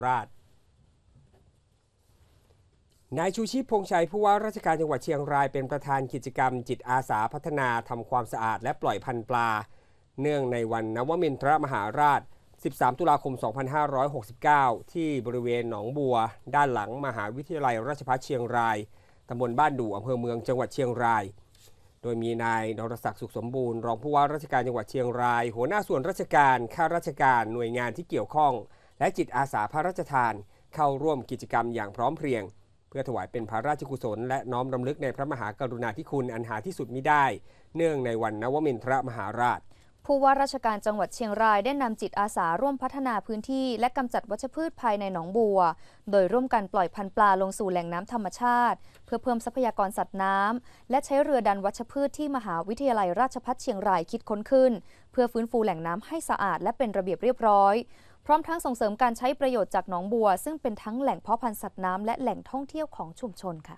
ราชนายชูชีพพงษ์ชัยผู้ว่าราชการจังหวัดเชียงรายเป็นประธานกิจกรรมจิตอาสาพัฒนาทำความสะอาดและปล่อยพันธุ์ปลาเนื่องในวันนวมินทรมหาราช 13 ตุลาคม 2569 ที่บริเวณหนองบัวด้านหลังมหาวิทยาลัยราชภัฏเชียงรายตำบลบ้านดู่อำเภอเมืองจังหวัดเชียงรายโดยมีนายนรศักดิ์สุขสมบูรณ์รองผู้ว่าราชการจังหวัดเชียงรายหัวหน้าส่วนราชการข้าราชการหน่วยงานที่เกี่ยวข้องและจิตอาสาพระราชทานเข้าร่วมกิจกรรมอย่างพร้อมเพรียงเพื่อถวายเป็นพระราชกุศลและน้อมรำลึกในพระมหากรุณาธิคุณอันหาที่สุดมิได้เนื่องในวันนวมินทรมหาราชผู้ว่าราชการจังหวัดเชียงรายได้นำจิตอาสาร่วมพัฒนาพื้นที่และกำจัดวัชพืชภายในหนองบัวโดยร่วมกันปล่อยพันธุ์ปลาลงสู่แหล่งน้ำธรรมชาติเพื่อเพิ่มทรัพยากรสัตว์น้ำและใช้เรือดันวัชพืชที่มหาวิทยาลัยราชภัฏเชียงรายคิดค้นขึ้นเพื่อฟื้นฟูแหล่งน้ำให้สะอาดและเป็นระเบียบเรียบร้อยพร้อมทั้งส่งเสริมการใช้ประโยชน์จากหนองบัวซึ่งเป็นทั้งแหล่งเพาะพันธุ์สัตว์น้ำและแหล่งท่องเที่ยวของชุมชนค่ะ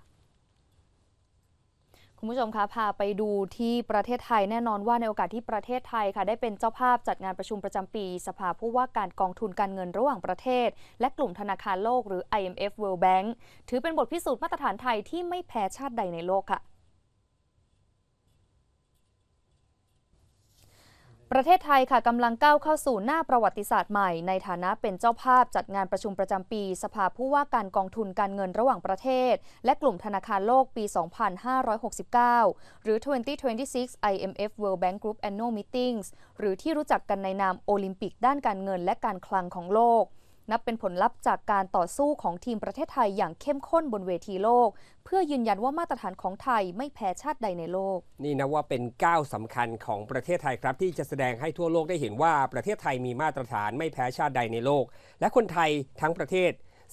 คุณผู้ชมคะพาไปดูที่ประเทศไทยแน่นอนว่าในโอกาสที่ประเทศไทยค่ะได้เป็นเจ้าภาพจัดงานประชุมประจำปีสภาผู้ว่าการกองทุนการเงินระหว่างประเทศและกลุ่มธนาคารโลกหรือ IMF World Bank ถือเป็นบทพิสูจน์มาตรฐานไทยที่ไม่แพ้ชาติใดในโลกค่ะประเทศไทยค่ะกำลังก้าวเข้าสู่หน้าประวัติศาสตร์ใหม่ในฐานะเป็นเจ้าภาพจัดงานประชุมประจำปีสภาผู้ว่าการกองทุนการเงินระหว่างประเทศและกลุ่มธนาคารโลกปี 2569 หรือ 2026 IMF World Bank Group Annual Meetings หรือที่รู้จักกันในนามโอลิมปิกด้านการเงินและการคลังของโลกนับเป็นผลลัพธ์จากการต่อสู้ของทีมประเทศไทยอย่างเข้มข้นบนเวทีโลกเพื่อยืนยันว่ามาตรฐานของไทยไม่แพ้ชาติใดในโลกนี่นะว่าเป็นก้าวสำคัญของประเทศไทยครับที่จะแสดงให้ทั่วโลกได้เห็นว่าประเทศไทยมีมาตรฐานไม่แพ้ชาติใดในโลกและคนไทยทั้งประเทศ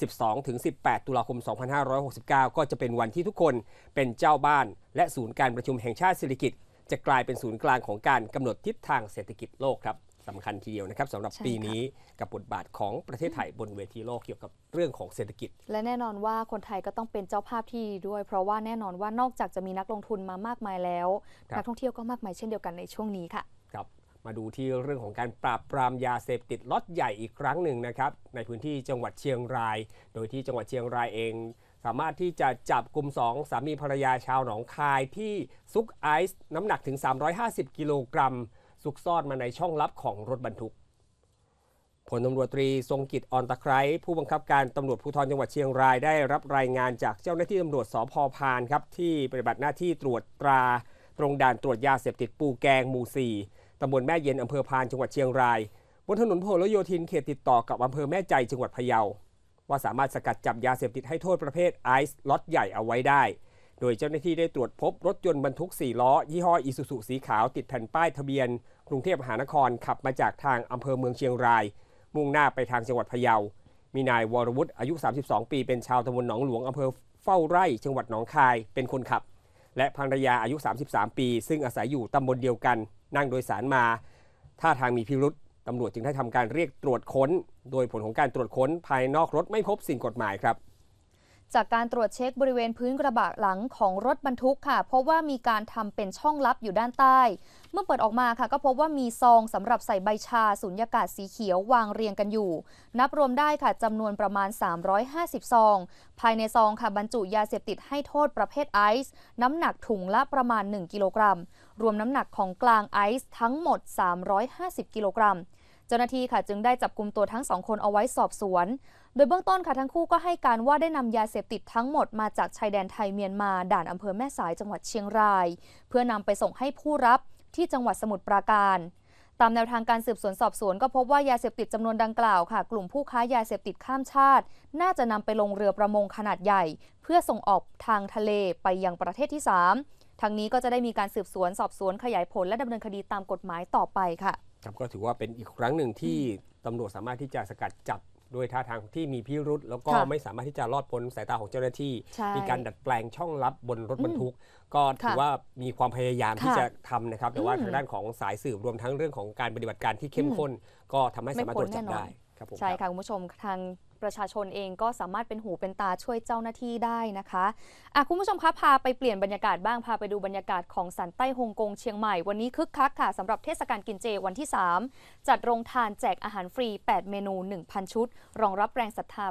12-18 ตุลาคม 2569 ก็จะเป็นวันที่ทุกคนเป็นเจ้าบ้านและศูนย์การประชุมแห่งชาติเศรษฐกิจจะกลายเป็นศูนย์กลางของการกำหนดทิศทางเศรษฐกิจโลกครับสำคัญทีเดียวนะครับสำหรับปีนี้กับบทบาทของประเทศไทยบนเวทีโลกเกี่ยวกับเรื่องของเศรษฐกิจและแน่นอนว่าคนไทยก็ต้องเป็นเจ้าภาพที่ดีด้วยเพราะว่าแน่นอนว่านอกจากจะมีนักลงทุนมามากมายแล้วนักท่องเที่ยวก็มากมายเช่นเดียวกันในช่วงนี้ค่ะครับมาดูที่เรื่องของการปราบปรามยาเสพติดล็อตใหญ่อีกครั้งหนึ่งนะครับในพื้นที่จังหวัดเชียงรายโดยที่จังหวัดเชียงรายเองสามารถที่จะจับกลุ่ม2สามีภรรยาชาวหนองคายที่ซุกไอซ์น้ำหนักถึง350กิโลกรัมซุกซ่อนมาในช่องลับของรถบรรทุกพลตำรวจตรีทรงกิจอ่อนตะไคร้ผู้บังคับการตำรวจภูธรจังหวัดเชียงรายได้รับรายงานจากเจ้าหน้าที่ตำรวจสภ.พานครับที่ปฏิบัติหน้าที่ตรวจตราตรงด่านตรวจยาเสพติดปูแกงหมู่4ตำบลแม่เย็นอำเภอพานจังหวัดเชียงรายบนถนนพหลโยธินเขตติดต่อกับอำเภอแม่ใจจังหวัดพะเยาว่าสามารถสกัดจับยาเสพติดให้โทษประเภทไอซ์ล็อตใหญ่เอาไว้ได้โดยเจ้าหน้าที่ได้ตรวจพบรถยนต์บรรทุก4ล้อยี่ห้ออีซูซุสีขาวติดแผ่นป้ายทะเบียนกรุงเทพมหานครขับมาจากทางอำเภอเมืองเชียงรายมุ่งหน้าไปทางจังหวัดพะเยามีนายวรวุฒิอายุ32ปีเป็นชาวตำบลหนองหลวงอำเภอเฝ้าไร่จังหวัดหนองคายเป็นคนขับและภรรยาอายุ33ปีซึ่งอาศัยอยู่ตำบลเดียวกันนั่งโดยสารมาท่าทางมีพิรุธตำรวจจึงได้ทำการเรียกตรวจค้นโดยผลของการตรวจค้นภายนอกรถไม่พบสิ่งกฎหมายครับจากการตรวจเช็คบริเวณพื้นกระบะหลังของรถบรรทุกค่ะพบว่ามีการทำเป็นช่องลับอยู่ด้านใต้เมื่อเปิดออกมาค่ะก็พบว่ามีซองสำหรับใส่ใบชาสุญญากาศสีเขียววางเรียงกันอยู่นับรวมได้ค่ะจำนวนประมาณ350ซองภายในซองค่ะบรรจุยาเสพติดให้โทษประเภทไอซ์น้ำหนักถุงละประมาณ1กิโลกรัมรวมน้ำหนักของกลางไอซ์ทั้งหมด350กิโลกรัมเจ้าหน้าที่ค่ะจึงได้จับกุมตัวทั้ง2คนเอาไว้สอบสวนโดยเบื้องต้นค่ะทั้งคู่ก็ให้การว่าได้นำยาเสพติดทั้งหมดมาจากชายแดนไทยเมียนมาด่านอำเภอแม่สายจังหวัดเชียงรายเพื่อนำไปส่งให้ผู้รับที่จังหวัดสมุทรปราการตามแนวทางการสืบสวนสอบสวนก็พบว่ายาเสพติดจำนวนดังกล่าวค่ะกลุ่มผู้ค้ายาเสพติดข้ามชาติน่าจะนำไปลงเรือประมงขนาดใหญ่เพื่อส่งออกทางทะเลไปยังประเทศที่3ทางนี้ก็จะได้มีการสืบสวนสอบสวนขยายผลและดำเนินคดีตามกฎหมายต่อไปค่ะครับก็ถือว่าเป็นอีกครั้งหนึ่งที่ตำรวจสามารถที่จะสกัดจับด้วยท่าทางที่มีพิรุธแล้วก็ไม่สามารถที่จะรอดพ้นสายตาของเจ้าหน้าที่มีการดัดแปลงช่องลับบนรถบรรทุกก็ถือว่ามีความพยายามที่จะทำนะครับแต่ว่าทางด้านของสายสืบรวมทั้งเรื่องของการปฏิบัติการที่เข้มข้นก็ทำให้สามารถตรวจจับได้ครับผมใช่ค่ะคุณผู้ชมทางประชาชนเองก็สามารถเป็นหูเป็นตาช่วยเจ้าหน้าที่ได้นะคะคุณผู้ชมคะพาไปเปลี่ยนบรรยากาศบ้างพาไปดูบรรยากาศของสันใต้ฮ่องกงเชียงใหม่วันนี้คึกคักค่ะสำหรับเทศกาลกินเจวันที่ 3 จัดโรงทานแจกอาหารฟรี 8 เมนู 1,000 ชุดรองรับแรงศรัทธา